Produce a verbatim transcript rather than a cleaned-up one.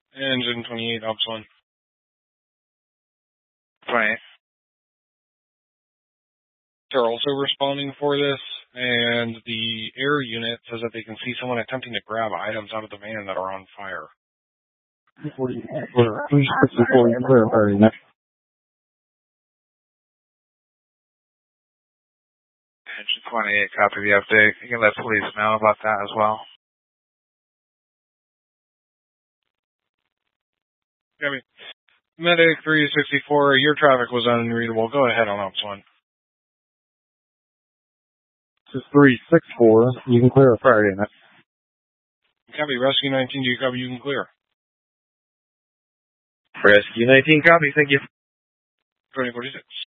Engine twenty-eight, Ops one. twenty-eight. They're also responding for this, and the air unit says that they can see someone attempting to grab items out of the van that are on fire. three sixty-four, you clear fire unit. Engine twenty-eight, copy the update. You can let police know about that as well. Copy. Medic three sixty-four, your traffic was unreadable. Go ahead on Ops one. This is three sixty-four, you can clear a fire unit. Copy. Rescue nineteen, do you copy? You can clear. Rescue nineteen, copy, thank you. twenty forty-six.